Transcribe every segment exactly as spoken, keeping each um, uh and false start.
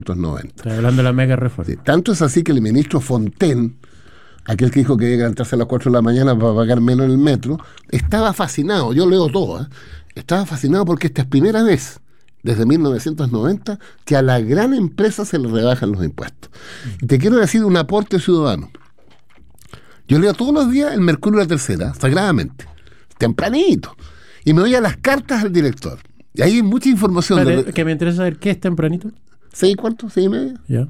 noventa. Estoy hablando de la mega reforma. Sí, tanto es así que el ministro Fontaine, aquel que dijo que iba a levantarse a las cuatro de la mañana para pagar menos en el metro, estaba fascinado, yo leo todo, ¿eh? Estaba fascinado porque esta es primera vez desde mil novecientos noventa que a la gran empresa se le rebajan los impuestos. Y te quiero decir un aporte ciudadano. Yo leo todos los días el Mercurio de la Tercera, sagradamente, tempranito, y me voy a las cartas al director. Y ahí hay mucha información. Espera, de... que me interesa saber qué es tempranito. ¿Seis cuartos? ¿Seis y media? Ya.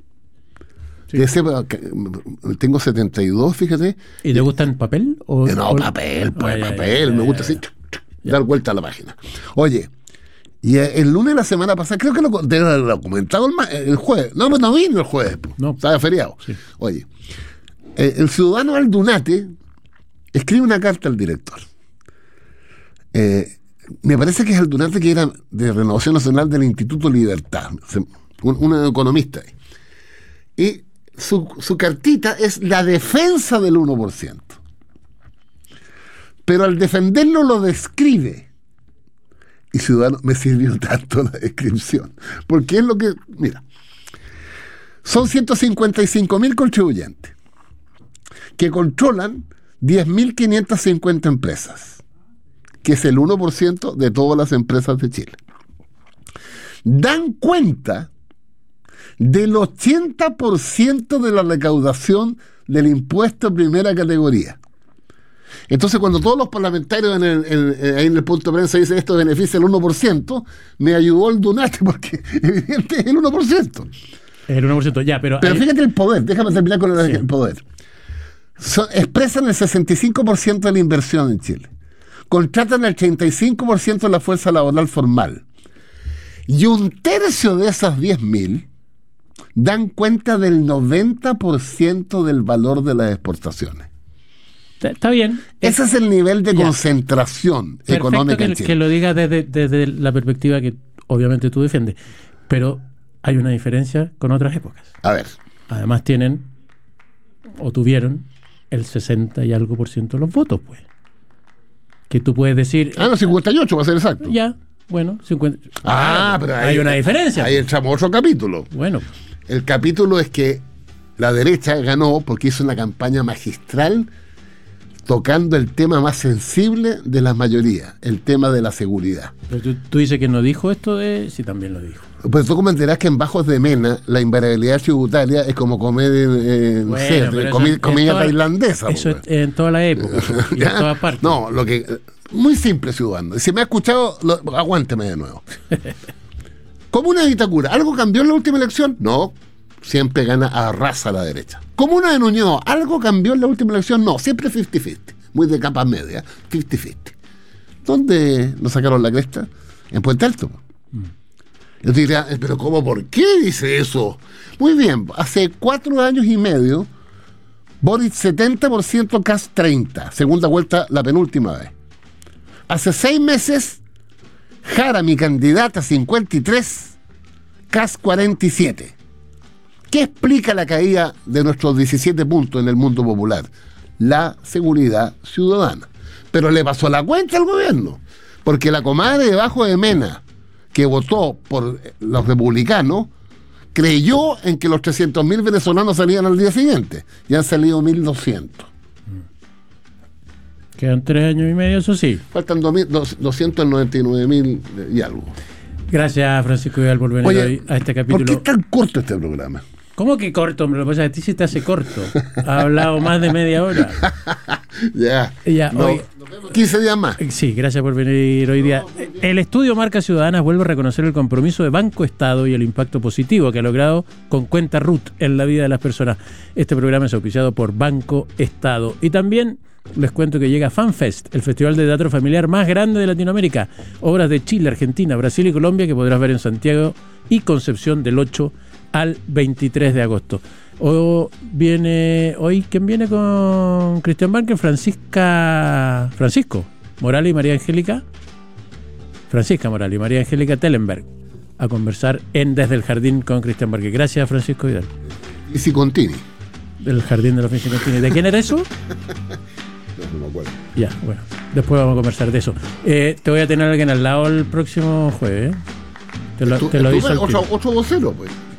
Sí. Que sepa, que tengo setenta y dos, fíjate. ¿Y te gusta en papel? O, no, o... papel, pues, ah, papel. ya, me ya, gusta ya, así, ya. Dar vuelta a la página. Oye, y el lunes de la semana pasada, creo que lo, lo, lo comentado el, el jueves. No, no vino el jueves, pues. No. Estaba feriado. Sí. Oye, el, el ciudadano Aldunate escribe una carta al director. Eh, me parece que es Aldunate, que era de Renovación Nacional del Instituto Libertad, un, un economista. Y su, su cartita es la defensa del uno por ciento. Pero al defenderlo lo describe. Y ciudadano, me sirvió tanto la descripción. Porque es lo que, mira, son ciento cincuenta y cinco mil contribuyentes que controlan diez mil quinientas cincuenta empresas, que es el uno por ciento de todas las empresas de Chile. Dan cuenta del ochenta por ciento de la recaudación del impuesto de primera categoría. Entonces, cuando todos los parlamentarios en el, en, ahí en el punto de prensa dicen esto beneficia el uno por ciento, me ayudó el Dunate porque evidentemente es el uno por ciento. El uno por ciento, ya, pero... Pero hay... fíjate el poder, déjame terminar con el, sí. el poder. So, expresan el sesenta y cinco por ciento de la inversión en Chile. Contratan el treinta y cinco por ciento de la fuerza laboral formal. Y un tercio de esas diez mil dan cuenta del noventa por ciento del valor de las exportaciones. Está bien. Ese es el nivel de ya. concentración Perfecto económica que, en Chile. que lo digas desde, desde la perspectiva que obviamente tú defiendes. Pero hay una diferencia con otras épocas. A ver. Además tienen, o tuvieron, el sesenta y algo por ciento de los votos, pues. Que tú puedes decir... Ah, no, cincuenta y ocho va a ser exacto. Ya, bueno, cincuenta... Ah, pero ahí, hay una diferencia. Ahí entramos otro capítulo. Bueno. El capítulo es que la derecha ganó porque hizo una campaña magistral tocando el tema más sensible de las mayorías, el tema de la seguridad. Pero tú, tú dices que no dijo esto de... Sí, también lo dijo. Pues tú comentarás que en Bajos de Mena la invariabilidad tributaria es como comer, eh, no bueno, sé, comi, comida toda, tailandesa. Eso es en toda la época y en todas partes. No, lo que... Muy simple, ciudadano. Si me ha escuchado, lo, aguánteme de nuevo. Comuna de Vitacura, ¿algo cambió en la última elección? No, siempre gana a raza la derecha. Comuna de Ñuñoa, ¿algo cambió en la última elección? No, siempre cincuenta cincuenta. Muy de capas medias, cincuenta cincuenta. ¿Dónde nos sacaron la cresta? En Puente Alto. Mm. Yo te diría, pero ¿cómo? ¿Por qué dice eso? Muy bien, hace cuatro años y medio, Boric setenta por ciento, Kast treinta por ciento. Segunda vuelta, la penúltima vez. Hace seis meses, Jara, mi candidata, cincuenta y tres, Kast cuarenta y siete. ¿Qué explica la caída de nuestros diecisiete puntos en el mundo popular? La seguridad ciudadana. Pero le pasó la cuenta al gobierno, porque la comadre debajo de Mena, que votó por los republicanos, creyó en que los trescientos mil venezolanos salían al día siguiente, y han salido mil doscientos. Quedan tres años y medio, eso sí. Faltan doscientos noventa y nueve mil y algo. Gracias, Francisco Vidal, por venir Oye, hoy a este capítulo. ¿Por qué es tan corto este programa? ¿Cómo que corto, hombre? Lo que pasa es que a ti se te hace corto. Ha hablado más de media hora. Ya. ya no, hoy, quince días más. Sí, gracias por venir hoy día. El estudio Marcas Ciudadanas vuelve a reconocer el compromiso de Banco Estado y el impacto positivo que ha logrado con Cuenta R U T en la vida de las personas. Este programa es auspiciado por Banco Estado. Y también les cuento que llega FanFest, el festival de teatro familiar más grande de Latinoamérica. Obras de Chile, Argentina, Brasil y Colombia que podrás ver en Santiago y Concepción del ocho al veintitrés de agosto. O viene hoy, ¿quién viene con Cristian Barker? Francisca Francisco Morales y María Angélica Francisca Morales y María Angélica Tellenberg a conversar en Desde el Jardín con Cristian Barker. Gracias, Francisco Vidal. Y si Contini. Del Jardín de los Contini. ¿De quién era eso? No, no me acuerdo. Ya, bueno, después vamos a conversar de eso. Eh, te voy a tener a alguien al lado el próximo jueves. ¿eh? Te lo, te lo hizo otro, otro vocero, pues.